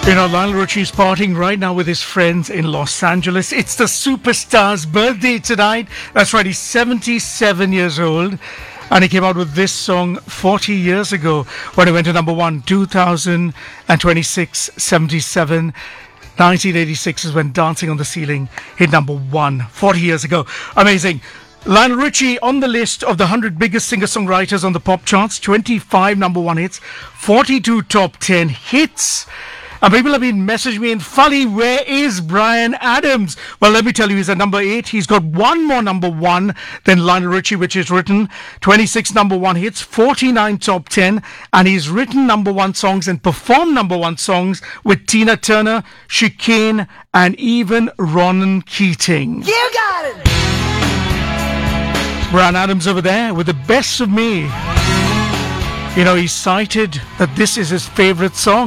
You know, Lionel Richie's partying right now with his friends in Los Angeles. It's the superstar's birthday tonight. That's right, he's 77 years old. And he came out with this song 40 years ago when it went to number one, 2026, 77. 1986 is when Dancing on the Ceiling hit number one, 40 years ago. Amazing. Lionel Richie on the list of the 100 biggest singer-songwriters on the pop charts. 25 number one hits, 42 top 10 hits. And people have been messaging me, and Fali, where is Bryan Adams? Well, let me tell you, he's at number 8. He's got one more number one than Lionel Richie, which is written 26 number one hits, 49 top 10, and he's written number one songs and performed number one songs with Tina Turner, Chicane, and even Ronan Keating. You got it! Bryan Adams over there with The Best of Me. You know, he cited that this is his favorite song.